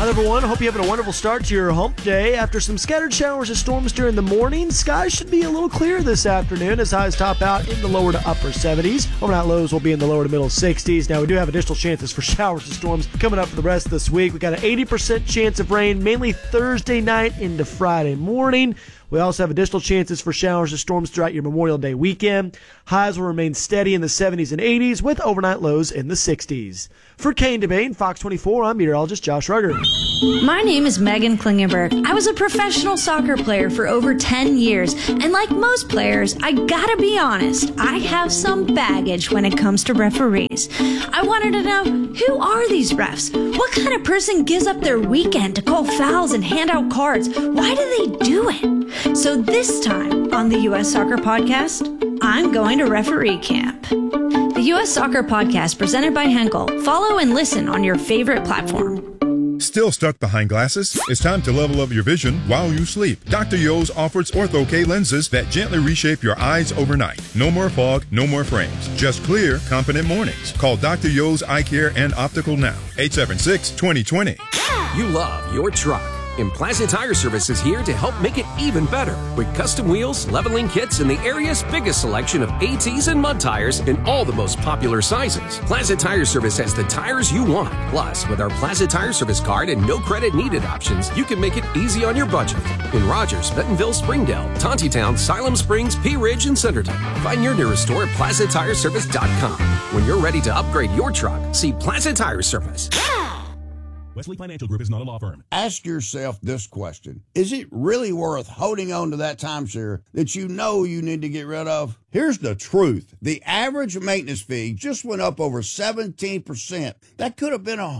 Well, everyone, hope you're having a wonderful start to your hump day. After some scattered showers and storms during the morning, skies should be a little clearer this afternoon as highs top out in the lower to upper 70s. Overnight lows will be in the lower to middle 60s. Now, we do have additional chances for showers and storms coming up for the rest of this week. We got an 80% chance of rain, mainly Thursday night into Friday morning. We also have additional chances for showers and storms throughout your Memorial Day weekend. Highs will remain steady in the 70s and 80s with overnight lows in the 60s. For Kane Debate, Fox 24, I'm meteorologist Josh Rugger. My name is Megan Klingenberg. I was a professional soccer player for over 10 years, and like most players, I gotta be honest, I have some baggage when it comes to referees. I wanted to know, who are these refs? What kind of person gives up their weekend to call fouls and hand out cards? Why do they do it? So this time on the U.S. Soccer Podcast, I'm going to referee camp. The U.S. Soccer Podcast presented by Henkel. Follow and listen on your favorite platform. Still stuck behind glasses? It's time to level up your vision while you sleep. Dr. Yo's offers Ortho-K lenses that gently reshape your eyes overnight. No more fog, no more frames. Just clear, confident mornings. Call Dr. Yo's Eye Care and Optical now. 876-2020. You love your truck. And Plaza Tire Service is here to help make it even better with custom wheels, leveling kits, and the area's biggest selection of ATs and mud tires in all the most popular sizes. Plaza Tire Service has the tires you want. Plus, with our Plaza Tire Service card and no credit needed options, you can make it easy on your budget. In Rogers, Bentonville, Springdale, Tontitown, Siloam Springs, Pea Ridge, and Centerton. Find your nearest store at PlazaTireService.com. When you're ready to upgrade your truck, see Plaza Tire Service. Wesley Financial Group is not a law firm. Ask yourself this question. Is it really worth holding on to that timeshare that you know you need to get rid of? Here's the truth. The average maintenance fee just went up over 17%. That could have been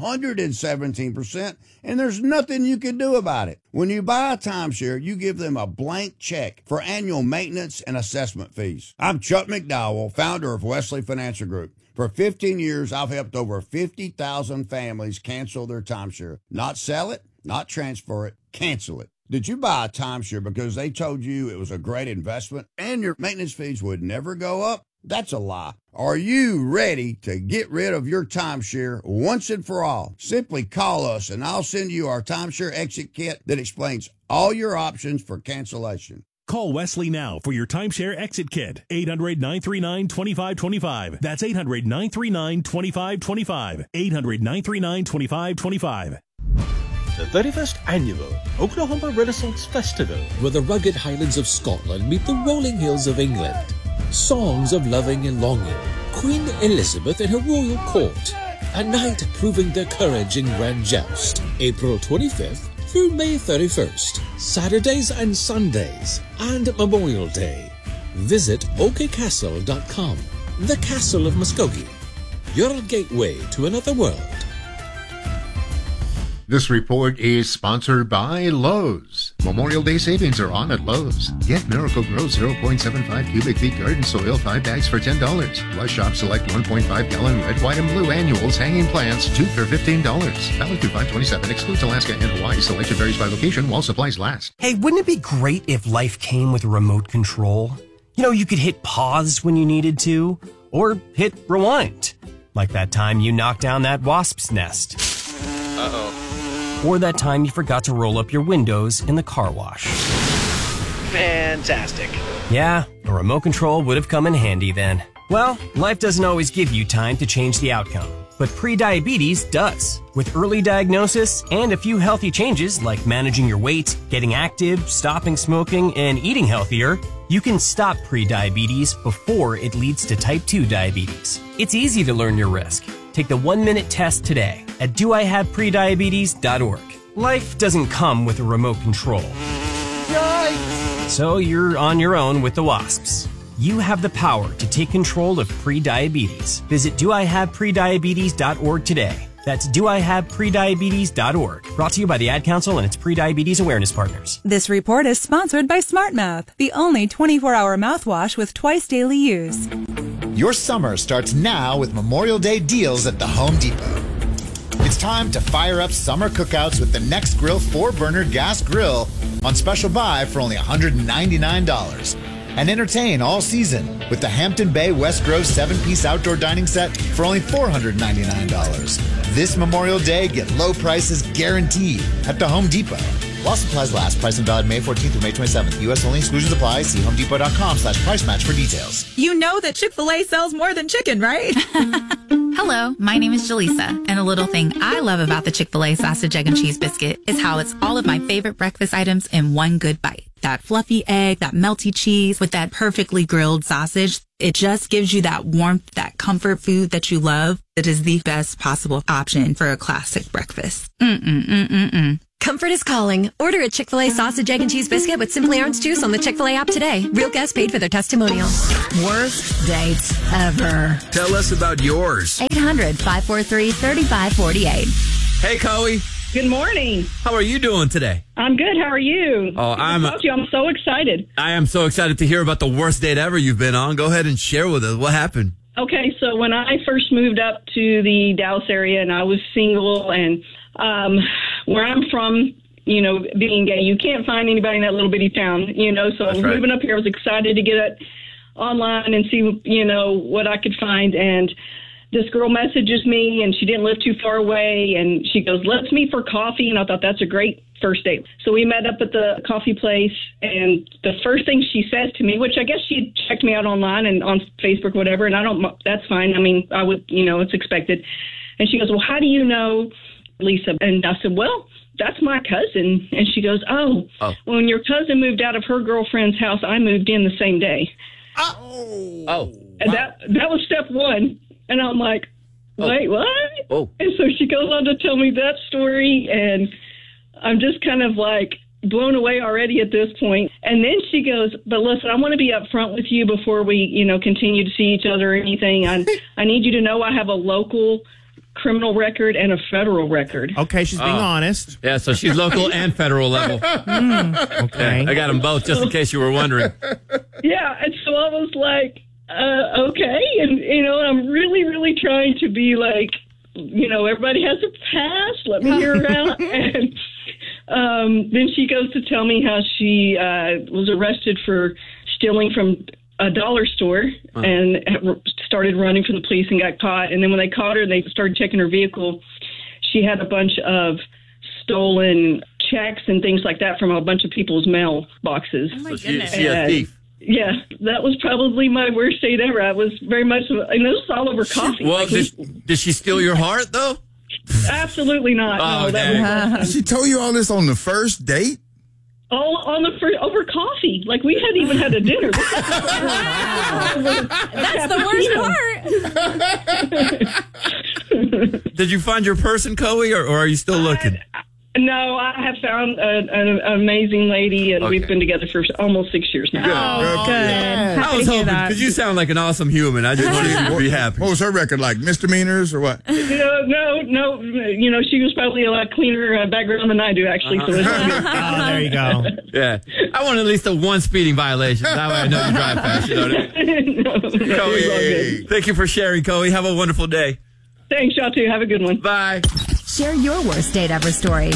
117%, and there's nothing you can do about it. When you buy a timeshare, you give them a blank check for annual maintenance and assessment fees. I'm Chuck McDowell, founder of Wesley Financial Group. For 15 years, I've helped over 50,000 families cancel their timeshare. Not sell it, not transfer it, cancel it. Did you buy a timeshare because they told you it was a great investment and your maintenance fees would never go up? That's a lie. Are you ready to get rid of your timeshare once and for all? Simply call us and I'll send you our timeshare exit kit that explains all your options for cancellation. Call Wesley now for your timeshare exit kit. 800-939-2525. That's 800-939-2525. 800-939-2525. The 31st Annual Oklahoma Renaissance Festival, where the rugged highlands of Scotland meet the rolling hills of England. Songs of loving and longing. Queen Elizabeth and her royal court. A night proving their courage in grand joust. April 25th through May 31st. Saturdays and Sundays. And Memorial Day. Visit okcastle.com. The Castle of Muskogee. Your gateway to another world. This report is sponsored by Lowe's. Memorial Day savings are on at Lowe's. Get Miracle-Gro 0.75 cubic feet garden soil, 5 bags for $10. Plus shop select 1.5 gallon red, white, and blue annuals hanging plants, 2 for $15. Valid through 5/27. Excludes Alaska and Hawaii. Selection varies by location while supplies last. Hey, wouldn't it be great if life came with a remote control? You know, you could hit pause when you needed to, or hit rewind. Like that time you knocked down that wasp's nest. Uh-oh. Or that time you forgot to roll up your windows in the car wash. Fantastic. Yeah, a remote control would have come in handy then. Well, life doesn't always give you time to change the outcome, but prediabetes does. With early diagnosis and a few healthy changes like managing your weight, getting active, stopping smoking, and eating healthier, you can stop prediabetes before it leads to type 2 diabetes. It's easy to learn your risk. Take the 1-minute test today at doihaveprediabetes.org. Life doesn't come with a remote control. Yikes! So you're on your own with the wasps. You have the power to take control of prediabetes. Visit doihaveprediabetes.org today. That's doihaveprediabetes.org. Brought to you by the Ad Council and its prediabetes awareness partners. This report is sponsored by SmartMouth, the only 24-hour mouthwash with twice daily use. Your summer starts now with Memorial Day deals at the Home Depot. It's time to fire up summer cookouts with the Nextgrill 4-burner gas grill on special buy for only $199. And entertain all season with the Hampton Bay West Grove 7-piece outdoor dining set for only $499. This Memorial Day, get low prices guaranteed at the Home Depot. While supplies last, price and valid May 14th through May 27th. U.S. only, exclusions apply. See homedepot.com/price match for details. You know that Chick-fil-A sells more than chicken, right? Hello, my name is Jaleesa, and a little thing I love about the Chick-fil-A sausage, egg, and cheese biscuit is how it's all of my favorite breakfast items in one good bite. That fluffy egg, that melty cheese with that perfectly grilled sausage. It just gives you that warmth, that comfort food that you love. It is the best possible option for a classic breakfast. Comfort is calling. Order a Chick-fil-A sausage, egg, and cheese biscuit with Simply Orange Juice on the Chick-fil-A app today. Real guests paid for their testimonial. Worst dates ever. Tell us about yours. 800-543-3548. Hey, Chloe. Good morning. How are you doing today? I'm good. How are you? Oh, I'm so excited. I am so excited to hear about the worst date ever you've been on. Go ahead and share with us. What happened? Okay, so when I first moved up to the Dallas area and I was single and where I'm from, you know, being gay, you can't find anybody in that little bitty town, you know, so moving up here, I was excited to get it online and see, you know, what I could find. And this girl messages me and she didn't live too far away and she goes, let's meet for coffee. And I thought that's a great first date. So we met up at the coffee place and the first thing she says to me, which I guess she had checked me out online and on Facebook, whatever. And that's fine. I mean, I would, you know, it's expected. And she goes, well, how do you know Lisa? And I said, well, that's my cousin. And she goes, oh. When your cousin moved out of her girlfriend's house, I moved in the same day. And that was step one. And I'm like, wait, what? And so she goes on to tell me that story, and I'm just kind of like blown away already at this point. And then she goes, but listen, I want to be upfront with you before we, you know, continue to see each other or anything. I need you to know I have a local criminal record and a federal record. Okay, she's being honest. Yeah, so she's local and federal level. Okay. I got them both, just in case you were wondering. Yeah, and so I was like, okay. And, you know, I'm really, really trying to be like, you know, everybody has a past. Let me hear her out. And then she goes to tell me how she was arrested for stealing from a dollar store and started running from the police and got caught. And then when they caught her, they started checking her vehicle. She had a bunch of stolen checks and things like that from a bunch of people's mail boxes. Oh, my goodness. She a thief. Yeah, that was probably my worst date ever. I was very much, and it was all over coffee. Well, did she steal your heart, though? Absolutely not. Oh, no, She told you all this on the first date? All on the first, over coffee. Like, we hadn't even had a dinner. That's the worst part. Did you find your person, Chloe, or are you still looking? No, I have found an amazing lady, and we've been together for almost 6 years now. Good. I was hoping, because you sound like an awesome human. I just wanted you to be happy. What was her record like? Misdemeanors or what? No. You know, she was probably a lot cleaner background than I do, actually. So it's there you go. Yeah. I want at least one speeding violation. That way I know you drive fast. You know what I mean? Chloe, thank you for sharing, Chloe. Have a wonderful day. Thanks, y'all too. Have a good one. Bye. Share your worst date ever story.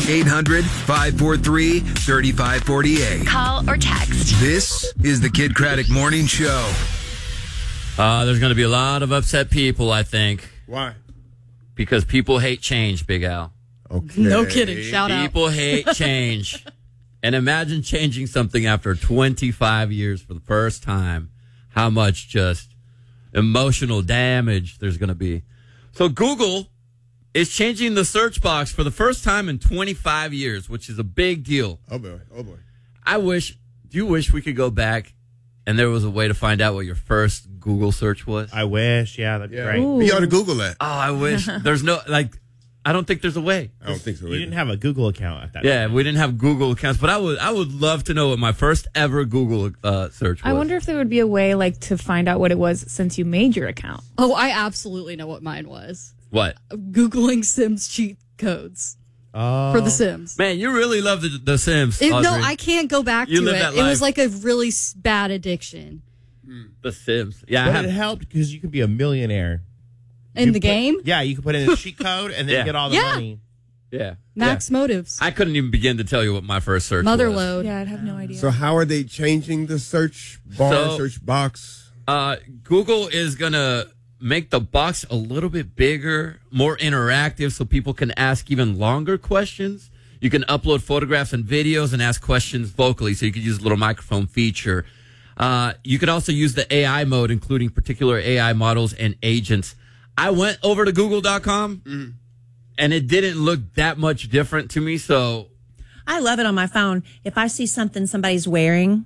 800-543-3548. Call or text. This is the Kid Craddock Morning Show. There's going to be a lot of upset people, I think. Why? Because people hate change, Big Al. Okay. No kidding. Shout out. People hate change. And imagine changing something after 25 years for the first time. How much just emotional damage there's going to be. So Google is changing the search box for the first time in 25 years, which is a big deal. Oh, boy. Do you wish we could go back and there was a way to find out what your first Google search was? I wish. Yeah, that'd be great. You ought to Google that. Oh, I wish. There's no, I don't think there's a way. I don't think so You either. didn't have a Google account at that Yeah, time. we didn't have Google accounts, but I would love to know what my first ever Google search was. I wonder if there would be a way, to find out what it was since you made your account. Oh, I absolutely know what mine was. What? Googling Sims cheat codes for The Sims. Man, you really love the Sims. No, Audrey. I can't go back You to live it. that It was life. like a really bad addiction. The Sims. Yeah, But it helped because you could be a millionaire. In the game? Yeah, you could put in a cheat code and then get all the money. Yeah. Max Motives. I couldn't even begin to tell you what my first search was. Motherload. Yeah, I'd have no idea. So how are they changing the search bar, search box? Google is going to make the box a little bit bigger, more interactive so people can ask even longer questions. You can upload photographs and videos and ask questions vocally, so you could use a little microphone feature. You could also use the AI mode, including particular AI models and agents. I went over to google.com, and it didn't look that much different to me, so... I love it on my phone. If I see something somebody's wearing,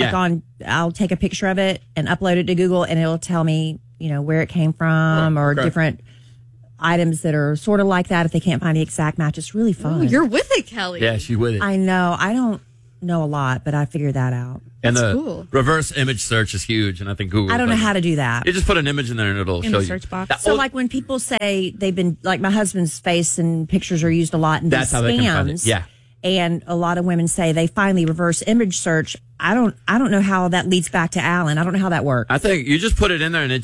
I'll take a picture of it and upload it to Google, and it'll tell me, where it came from or different items that are sort of like that if they can't find the exact match. It's really fun. Ooh, you're with it, Kelly. Yeah, she's with it. I know. I don't know a lot, but I figured that out. And That's the cool. reverse image search is huge, and I think Google... I don't know how to do that. You just put an image in there, and it'll In show the you. search box. So, like, when people say they've been... Like, my husband's face and pictures are used a lot in That's these how they can find it. scams. Yeah. And a lot of women say they finally reverse image search. I don't know how that leads back to Alan. I don't know how that works. I think you just put it in there, and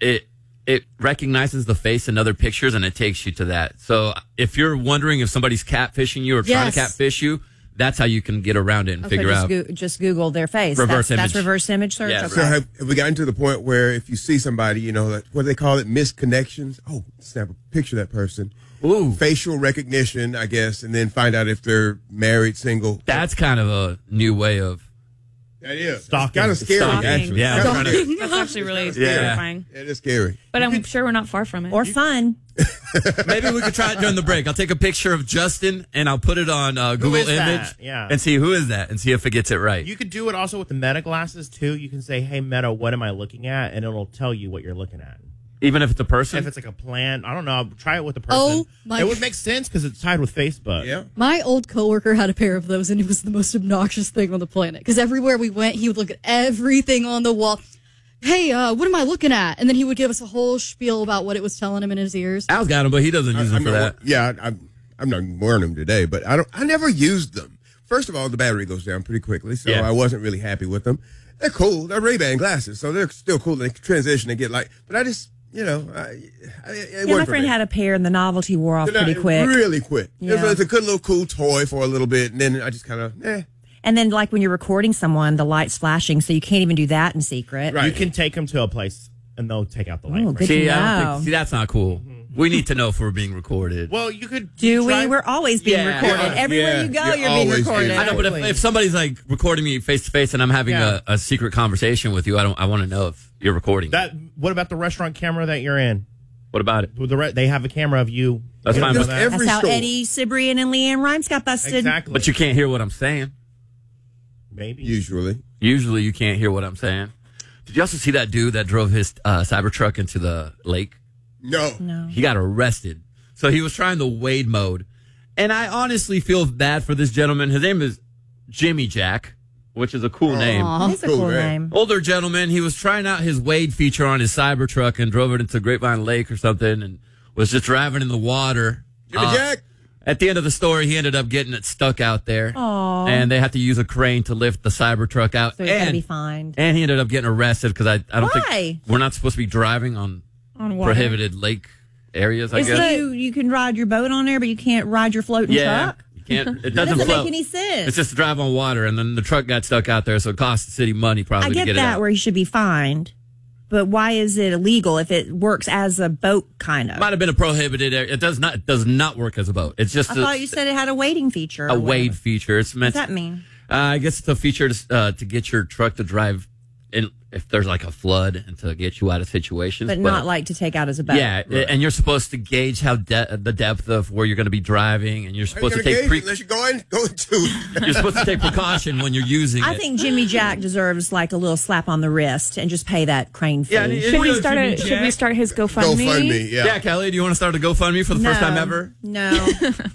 it recognizes the face in other pictures, and it takes you to that. So if you're wondering if somebody's catfishing you or trying to catfish you, that's how you can get around it and figure out. Just Google their face. Reverse That's image. reverse image search. Yeah. Okay. So have we gotten to the point where if you see somebody, like, what do they call it? Misconnections. Oh, snap a picture of that person. Ooh. Facial recognition, I guess, and then find out if they're married, single. That's kind of a new way of... That is. Stalking. Kind of scary, Stalking. actually. Yeah, Kinda scary. That's actually really Yeah. terrifying. Yeah, it's scary. But I'm sure we're not far from it. Or fun. Maybe we could try it during the break. I'll take a picture of Justin, and I'll put it on Google is that? Image Yeah. and see who is that and see if it gets it right. You could do it also with the Meta glasses, too. You can say, hey, Meta, what am I looking at? And it'll tell you what you're looking at. Even if it's a person? If it's like a plan, I don't know. Try it with a person. Oh, my It would make sense because it's tied with Facebook. Yeah. My old coworker had a pair of those, and it was the most obnoxious thing on the planet. Because everywhere we went, he would look at everything on the wall. Hey, what am I looking at? And then he would give us a whole spiel about what it was telling him in his ears. Al's got them, but he doesn't use them for that. Yeah, I'm not wearing them today, but I never used them. First of all, the battery goes down pretty quickly, so Yeah. I wasn't really happy with them. They're cool. They're Ray-Ban glasses, so they're still cool. They transition and get light, but I just, it Yeah, worked my for friend me. had a pair, and the novelty wore off They're pretty not- quick. Really quick. Yeah. It's a good little cool toy for a little bit, and then I just kind of, And then, like, when you're recording someone, the light's flashing, so you can't even do that in secret. You can take them to a place, and they'll take out the light. Oh, good See, to I don't know. think, that's not cool. We need to know if we're being recorded. Well, you could. Do we? We're always being Yeah. recorded. Everywhere you go, you're being recorded. I know, but if somebody's like recording me face to face and I'm having a secret conversation with you, I want to know if you're recording. What about the restaurant camera that you're in? What about it? They have a camera of you. That's You fine. know But that? That's how Eddie Cibrian and Leanne Rimes got busted. Exactly. But you can't hear what I'm saying. Maybe. Usually you can't hear what I'm saying. Did you also see that dude that drove his Cybertruck into the lake? No. He got arrested. So he was trying the Wade mode. And I honestly feel bad for this gentleman. His name is Jimmy Jack, which is a cool name. That's a cool name. Older gentleman. He was trying out his Wade feature on his Cybertruck and drove it into Grapevine Lake or something and was just driving in the water. Jimmy Jack. At the end of the story, he ended up getting it stuck out there. Aw. And they had to use a crane to lift the Cybertruck out. So he's got to be fined. And he ended up getting arrested because I don't Why? think we're not supposed to be driving on water? prohibited lake areas, I Is guess. it you can ride your boat on there, but you can't ride your floating truck? You can't. It That doesn't doesn't float. make any sense. It's just to drive on water, and then the truck got stuck out there, so it cost the city money probably I to get get it that out. where he should be fined, but why is it illegal if it works as a boat kind of? Might have been a prohibited area. It does not work as a boat. It's just I thought you said it had a wading feature. a or wade whatever. feature. It's What meant. does that mean? I guess it's a feature to get your truck to drive in if there's like a flood and to get you out of situations, But not like to take out as a boat. Yeah, and you're supposed to gauge how the depth of where you're going to be driving, and you're supposed to take unless you go into. you're supposed to take precaution when you're using I it. think Jimmy Jack deserves like a little slap on the wrist and just pay that crane fee. Yeah, Should we start his GoFundMe? Yeah, Kelly, do you want to start a GoFundMe for the first time ever? No.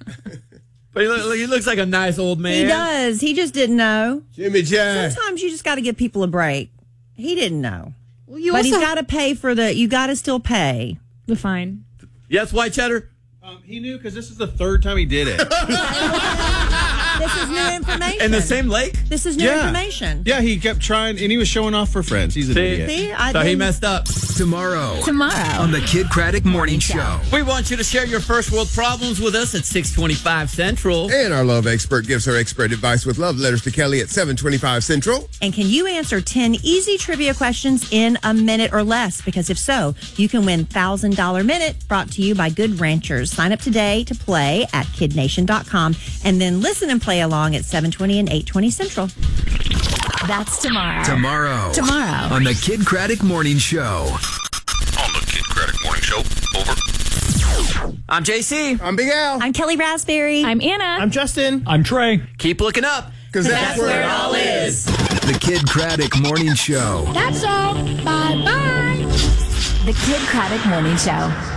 But he looks like a nice old man. He does. He just didn't know. Jimmy Jack. Sometimes you just got to give people a break. He didn't know. Well, you but also he's got to pay for you got to still pay the fine. Yes, White Cheddar? He knew because this is the third time he did it. This is new information. In the same lake? This is new information. Yeah, he kept trying, and he was showing off for friends. He's an idiot. See? So he messed up. Tomorrow on the Kid Craddock Morning Show. We want you to share your first world problems with us at 625 Central. And our love expert gives her expert advice with love letters to Kelly at 725 Central. And can you answer 10 easy trivia questions in a minute or less? Because if so, you can win $1,000 Minute brought to you by Good Ranchers. Sign up today to play at kidnation.com and then listen and play along at 720 and 820 Central. That's tomorrow. Tomorrow on the Kid Craddock Morning Show. On the Kid Craddock Morning Show. Over. I'm JC. I'm Big Al. I'm Kelly Raspberry. I'm Anna. I'm Justin. I'm Trey. Keep looking up. Because that's where it all is. The Kid Craddock Morning Show. That's all. Bye-bye. The Kid Craddock Morning Show.